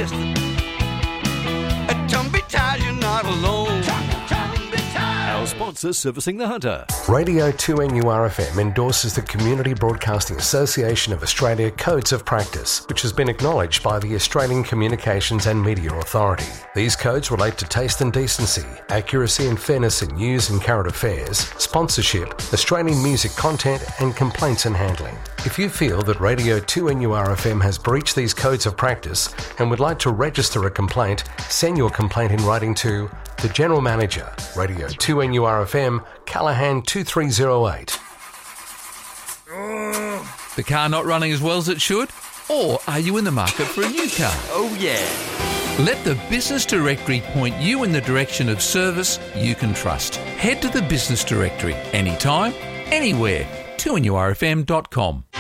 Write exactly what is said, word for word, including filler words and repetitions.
assist. At Tumby Tires, you're not alone. Our sponsor, Servicing the Hunter. Radio two N U R F M endorses the Community Broadcasting Association of Australia Codes of Practice, which has been acknowledged by the Australian Communications and Media Authority. These codes relate to taste and decency, accuracy and fairness in news and current affairs, sponsorship, Australian music content, and complaints and handling. If you feel that Radio two N U R F M has breached these codes of practice and would like to register a complaint, send your complaint in writing to the General Manager, Radio two N U R F M, Callaghan two three zero eight. The car not running as well as it should? Or are you in the market for a new car? Oh, yeah. Let the Business Directory point you in the direction of service you can trust. Head to the Business Directory anytime, anywhere. two N U R F M dot com.